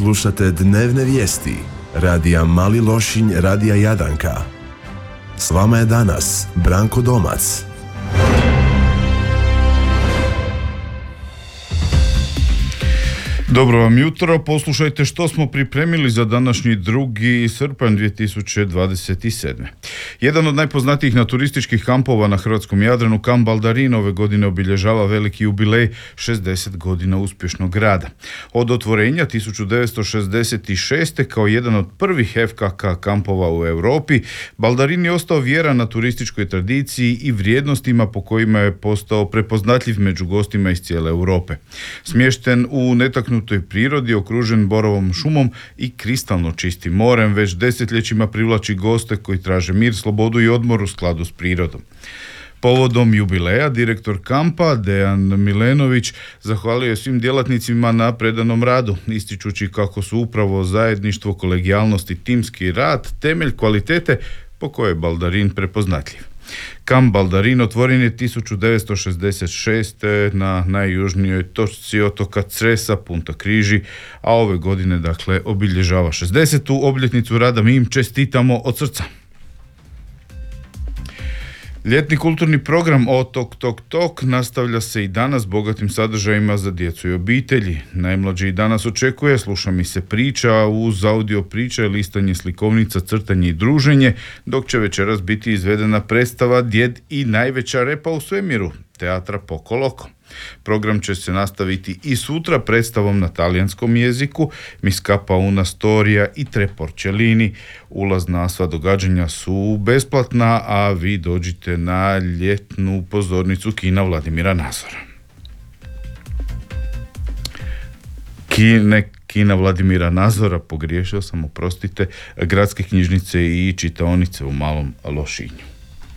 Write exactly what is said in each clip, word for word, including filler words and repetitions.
Slušate dnevne vijesti radija Mali Lošinj, radija Jadanka. S vama je danas Branko Domac. Dobro vam jutro, poslušajte što smo pripremili za današnji drugi srpanj dvije tisuće dvadeset sedme. Jedan od najpoznatijih naturističkih kampova na hrvatskom Jadranu, kamp Baldarin, ove godine obilježava veliki jubilej, šezdeset godina uspješnog rada. Od otvorenja tisuću devetsto šezdeset šeste. kao jedan od prvih F K K kampova u Europi, Baldarin je ostao vjeran na turističkoj tradiciji i vrijednostima po kojima je postao prepoznatljiv među gostima iz cijele Europe. Smješten u netaknutoj prirodi, okružen borovom šumom i kristalno čistim morem, već desetljećima privlači goste koji traže mir, slobodu i odmor u skladu s prirodom. Povodom jubileja, direktor kampa Dejan Milenović zahvalio je svim djelatnicima na predanom radu, ističući kako su upravo zajedništvo, kolegijalnost i timski rad temelj kvalitete po kojoj je Baldarin prepoznatljiv. Kamp Baldarin otvoren je tisuću devetsto šezdeset šeste. na najjužnijoj točci otoka Cresa, Punta Križi, a ove godine dakle obilježava šezdesetu obljetnicu rada. Mi im čestitamo od srca. Ljetni kulturni program Otok Tok Tok nastavlja se i danas bogatim sadržajima za djecu i obitelji. Najmlađi i danas očekuje Sluša mi se priča, uz audio priče, listanje slikovnica, crtanje i druženje, dok će večeras biti izvedena predstava Djed i najveća repa u svemiru, teatra Poco Loco. Program će se nastaviti i sutra predstavom na talijanskom jeziku, Mi scappa una storia i Tre porcellini. Ulaz na sva događanja su besplatna, a vi dođite na ljetnu pozornicu kina Vladimira Nazora. Kine Kina Vladimira Nazora, pogriješio sam, oprostite, gradske knjižnice i čitaonice u Malom Lošinju.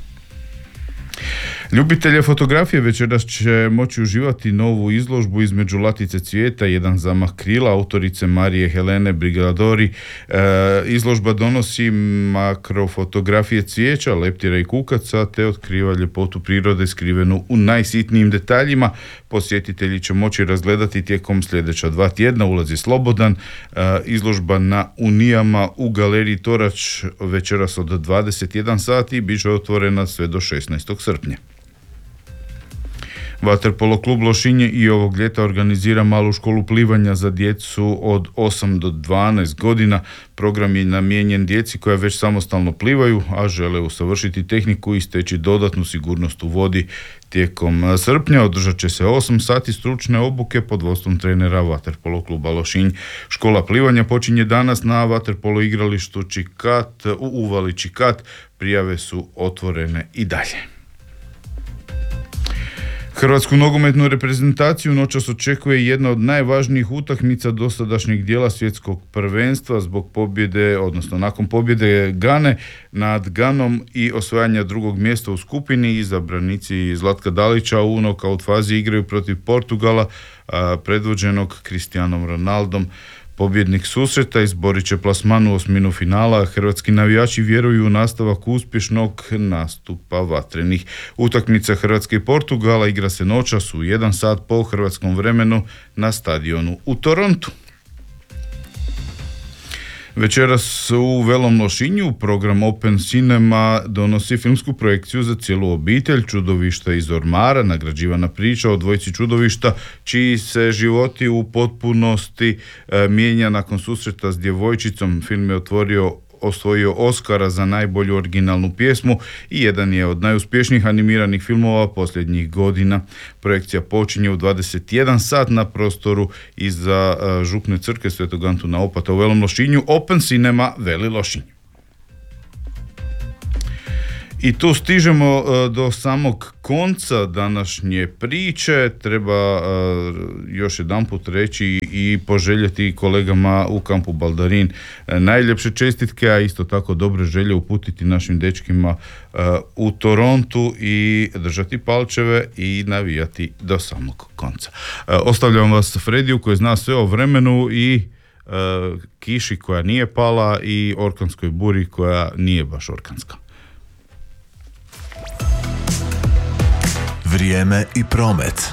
Ljubitelje fotografije večeras će moći uživati novu izložbu Između latice cvijeta, jedan zamah krila, autorice Marije Helene Brigadori. E, izložba donosi makrofotografije cvijeća, leptira i kukaca, te otkriva ljepotu prirode skrivenu u najsitnijim detaljima. Posjetitelji će moći razgledati tijekom sljedeća dva tjedna, ulaz je slobodan. E, izložba na Unijama u galeriji Torač večeras od dvadeset jedan sati bit će otvorena sve do šesnaestog srpnja. Vaterpolo klub Lošinje i ovog ljeta organizira malu školu plivanja za djecu od osam do dvanaest godina. Program je namijenjen djeci koja već samostalno plivaju, a žele usavršiti tehniku i steći dodatnu sigurnost u vodi. Tijekom srpnja održat će se osam sati stručne obuke pod vodstvom trenera Vaterpolo kluba Lošinj. Škola plivanja počinje danas na vaterpolo igralištu Čikat u uvali Čikat. Prijave su otvorene i dalje. Hrvatsku nogometnu reprezentaciju noćas očekuje jedna od najvažnijih utakmica dosadašnjeg dijela svjetskog prvenstva zbog pobjede, odnosno nakon pobjede Gane nad Ganom i osvajanja drugog mjesta u skupini. Izabranici Zlatka Dalića u nokaut fazi igraju protiv Portugala, predvođenog Cristianom Ronaldom. Pobjednik susreta izborit će plasman u osminu finala. Hrvatski navijači vjeruju u nastavak uspješnog nastupa vatrenih. Utakmica Hrvatske i Portugala igra se noćas u jedan sat po hrvatskom vremenu na stadionu u Torontu. Večeras u Velom Lošinju program Open Cinema donosi filmsku projekciju za cijelu obitelj, Čudovišta iz ormara, nagrađivana priča o dvojici čudovišta čiji se životi u potpunosti e, mijenja nakon susreta s djevojčicom. Film je otvorio osvojio Oscara za najbolju originalnu pjesmu i jedan je od najuspješnijih animiranih filmova posljednjih godina. Projekcija počinje u dvadeset jedan sat na prostoru iza župne crkve Svetog Antuna Opata u Velom Lošinju. Open Cinema Veli Lošinj. I tu stižemo do samog konca današnje priče. Treba još jedanput reći i poželjeti kolegama u kampu Baldarin najljepše čestitke, a isto tako dobre želje uputiti našim dečkima u Torontu i držati palčeve i navijati do samog konca. Ostavljam vas Frediju koji zna sve o vremenu i kiši koja nije pala i orkanskoj buri koja nije baš orkanska. Vrijeme i promet.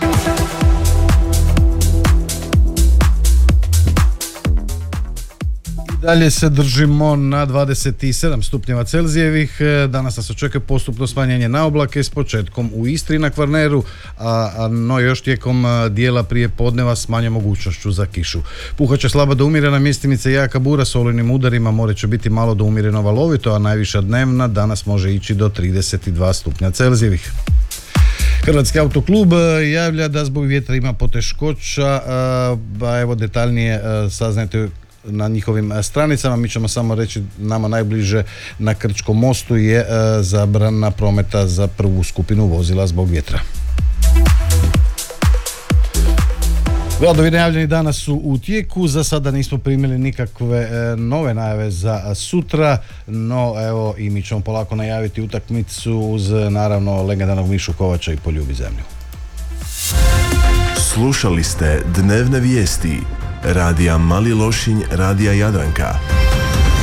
Dalje se držimo na dvadeset sedam stupnjeva Celzijevih. Danas nas očekuje postupno smanjenje na oblake s početkom u Istri i na Kvarneru, a, a no još tijekom dijela prije podneva s manjom mogućnošću za kišu. Puhaće slaba do umjerena, mjestimice jaka bura s olujnim udarima, more će biti malo do umjereno valovito, a najviša dnevna danas može ići do trideset dva stupnja Celzijevih. Hrvatski autoklub javlja da zbog vjetra ima poteškoća, a evo detaljnije saznajte na njihovim stranicama. Mi ćemo samo reći, nama najbliže na Krčkom mostu je zabrana prometa za prvu skupinu vozila zbog vjetra. Radovi najavljeni danas su u tijeku, za sada nismo primili nikakve nove najave za sutra, no evo i mi ćemo polako najaviti utakmicu uz naravno legendarnog Mišu Kovača i Poljubi zemlju. Slušali ste dnevne vijesti Radija Mali Lošinj, Radija Jadranka.